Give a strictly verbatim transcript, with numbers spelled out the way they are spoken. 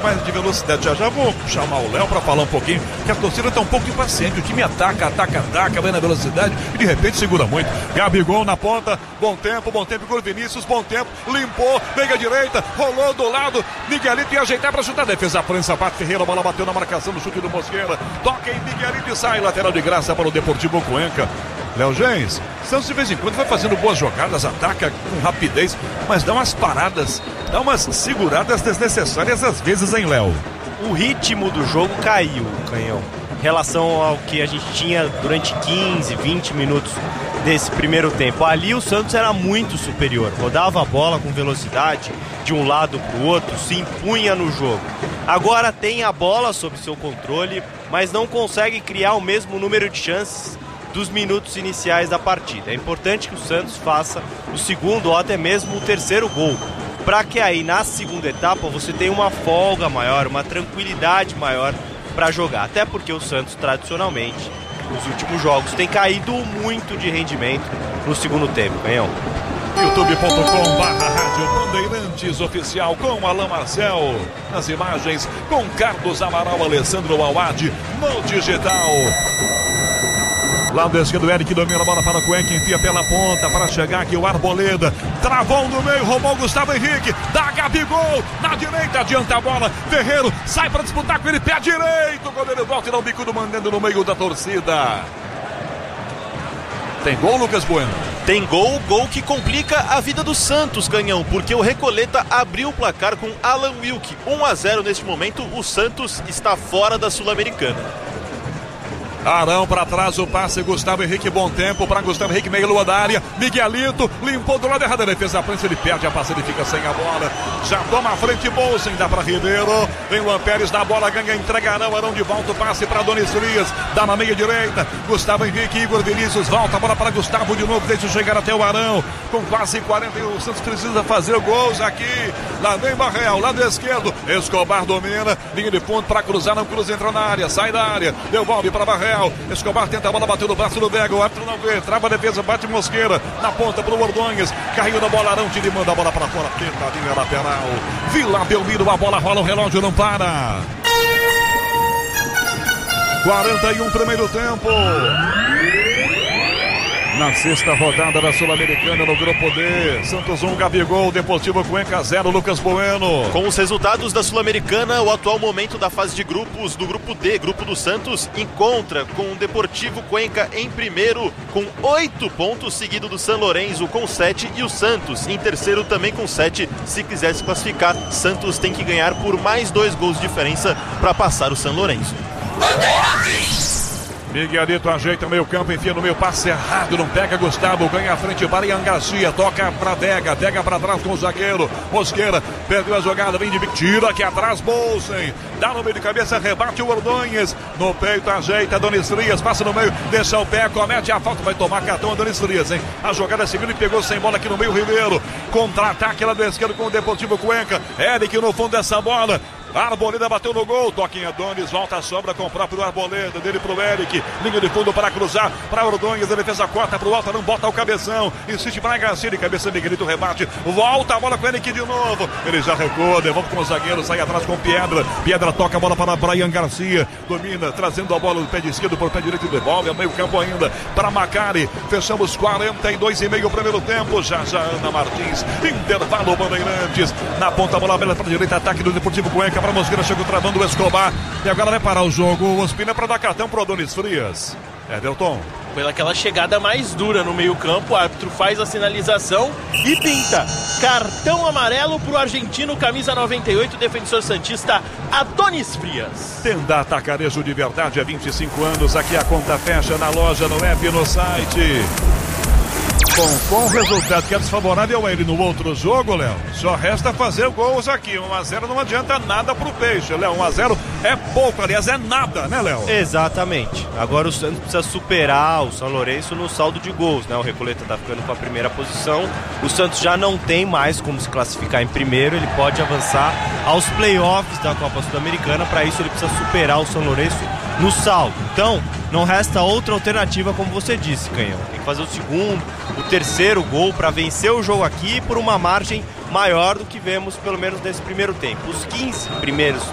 mais de velocidade. Já já vou chamar o Léo para falar um pouquinho, que a torcida está um pouco impaciente. O time ataca, ataca, ataca, vai na velocidade e de repente segura muito. Gabigol na ponta, bom tempo, bom tempo, Igor Vinícius, bom tempo, limpou, veio à direita, rolou do lado, Miguelito ia ajeitar para chutar, defesa França, Pato Ferreira, a bola bateu na marcação do chute do Mosqueira, toca em Miguelito e sai, lateral de graça para o Deportivo Cuenca. Léo Gens, Santos de vez em quando vai fazendo boas jogadas, ataca com rapidez, mas dá umas paradas, dá umas seguradas desnecessárias às vezes, hein, Léo? O ritmo do jogo caiu, Canhão, em relação ao que a gente tinha durante quinze, vinte minutos desse primeiro tempo. Ali o Santos era muito superior, rodava a bola com velocidade de um lado para o outro, se impunha no jogo. Agora tem a bola sob seu controle, mas não consegue criar o mesmo número de chances dos minutos iniciais da partida. É importante que o Santos faça o segundo ou até mesmo o terceiro gol, para que aí na segunda etapa você tenha uma folga maior, uma tranquilidade maior para jogar. Até porque o Santos tradicionalmente, nos últimos jogos, tem caído muito de rendimento no segundo tempo, Canhão. youtube ponto com barra Rádio Bandeirantes Oficial com Alain Marcel nas imagens, com Carlos Amaral, Alessandro Awad no digital. Lado esquerdo, Eric domina a bola para o Cuenca, enfia pela ponta para chegar aqui o Arboleda. Travou no meio, roubou Gustavo Henrique, dá Gabigol, na direita, adianta a bola. Ferreiro sai para disputar com ele, pé direito. Quando ele volta e dá o bico do mandando no meio da torcida. Tem gol, Lucas Bueno? Tem gol, gol que complica a vida do Santos, Canhão, porque o Recoleta abriu o placar com Alan Wilk. um a zero neste momento, o Santos está fora da Sul-Americana. Arão para trás, o passe, Gustavo Henrique, bom tempo para Gustavo Henrique, meio lua da área, Miguelito, limpou do lado errado, a defesa da frente, ele perde a passe, ele fica sem a bola, já toma a frente, Bolsen, dá para Ribeiro, vem Luan Pérez na bola, ganha, entrega Arão, Arão de volta, o passe para Donis Frias, dá na meia direita, Gustavo Henrique, Igor Vinícius, volta a bola para Gustavo de novo, deixa chegar até o Arão, com quase quarenta, o Santos precisa fazer gols aqui, lá vem Barreal, lado esquerdo, Escobar domina, linha de fundo para cruzar, não cruza, entra na área, sai da área, devolve para Barreal, Escobar tenta a bola, bateu no braço do Vega, o árbitro não vê, trava a defesa, bate Mosqueira, na ponta pro Ordonhas, caiu na bola, Arão, tira e manda a bola para fora, tentadinha lateral, Vila Belmiro, a bola rola, o relógio não para. quarenta e um primeiro tempo. Na sexta rodada da Sul-Americana no Grupo D, Santos um, Gabigol, Deportivo Cuenca zero, Lucas Bueno. Com os resultados da Sul-Americana, o atual momento da fase de grupos do Grupo D, Grupo do Santos, encontra com o Deportivo Cuenca em primeiro com oito pontos, seguido do San Lorenzo com sete e o Santos em terceiro também com sete. Se quiser se classificar, Santos tem que ganhar por mais dois gols de diferença para passar o San Lorenzo. Miguelito ajeita meio campo, enfia no meio, passe errado, não pega Gustavo, ganha a frente para Ian Garcia, toca para Vega, Vega para trás com o zagueiro, Mosqueira, perdeu a jogada, vem de bico, tira aqui atrás, Bolsen, dá no meio de cabeça, rebate o Ordonhas, no peito ajeita, Donis Frias, passa no meio, deixa o pé, comete a falta, vai tomar cartão a Donis Frias, hein, a jogada seguindo e pegou sem bola aqui no meio, Ribeiro, contra-ataque lá do esquerdo com o Deportivo Cuenca, Eric no fundo dessa bola, Arboleda bateu no gol, toque em Adonis, volta a sobra com o próprio Arboleda, dele pro Eric, linha de fundo para cruzar, para Ordonhas, a defesa corta pro alto, não bota o cabeção, insiste para Garcia, de cabeça Miguelito, rebate, volta a bola com o Eric de novo, ele já recua, devolve com o zagueiro, sai atrás com Piedra, Piedra toca a bola para Brian Garcia, domina, trazendo a bola do pé de esquerdo por pé direito e devolve, ao meio campo ainda, para Macari, fechamos quarenta e dois e meio o primeiro tempo, já já Ana Martins, intervalo Bandeirantes, na ponta a bola velha para a direita, ataque do Deportivo Cuenca, para Mosqueira, chegou travando o Escobar e agora vai parar o jogo, o Ospina para dar cartão para o Adonis Frias. É, Delton. Pela aquela chegada mais dura no meio campo, o árbitro faz a sinalização e pinta cartão amarelo para o argentino, camisa noventa e oito, defensor santista Adonis Frias. Tenda Atacarejo de verdade há vinte e cinco anos, aqui a conta fecha na loja, no app, no site. Com, com o resultado que é desfavorável a ele no outro jogo, Léo, só resta fazer gols aqui. um a zero não adianta nada pro Peixe, Léo. um a zero é pouco, aliás, é nada, né, Léo? Exatamente. Agora o Santos precisa superar o São Lourenço no saldo de gols, né? O Recoleta tá ficando com a primeira posição. O Santos já não tem mais como se classificar em primeiro. Ele pode avançar aos playoffs da Copa Sul-Americana. Para isso, ele precisa superar o São Lourenço no saldo. Então, não resta outra alternativa, como você disse, Canhão. Tem que fazer o segundo, o terceiro gol para vencer o jogo aqui por uma margem maior do que vemos, pelo menos nesse primeiro tempo. Os quinze primeiros